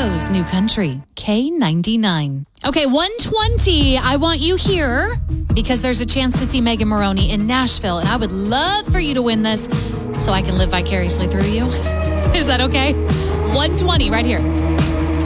Chicago's new country, K99. Okay, 120. I want you here because there's a chance to see Megan Moroney in Nashville, and I would love for you to win this so I can live vicariously through you. Is that okay? 120 right here.